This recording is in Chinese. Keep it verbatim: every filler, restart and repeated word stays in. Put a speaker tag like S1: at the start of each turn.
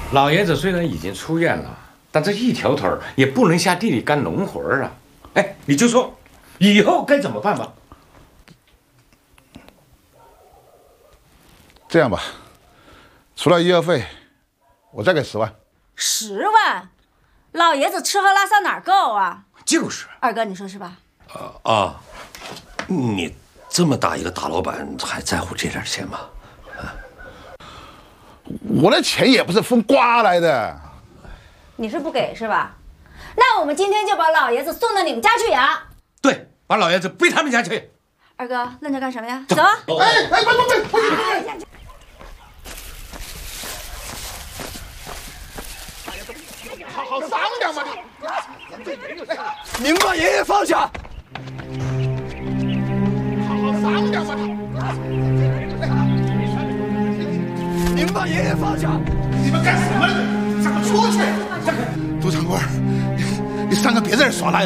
S1: 老爷子虽然已经出院了，但这一条腿儿也不能下地里干农活啊！哎，你就说以后该怎么办吧？
S2: 这样吧，除了医药费，我再给十万。
S3: 十万，老爷子吃喝拉撒哪儿够啊？
S1: 就是。
S3: 二哥，你说是吧？
S4: 啊啊，你这么大一个大老板，还在乎这点钱吗？啊，
S2: 我的钱也不是风刮来的。
S3: 你是不给是吧？那我们今天就把老爷子送到你们家去养。
S1: 对，把老爷子背他们家去。
S3: 二哥，愣着干什么呀？走！
S2: 哎哎，快快快！好好商量嘛你！
S4: 您把爷爷放下！
S2: 好好商量嘛你！
S4: 您把爷爷放下！
S2: 你们干什么？怎么出去？督察官，你你三个别在这耍赖了。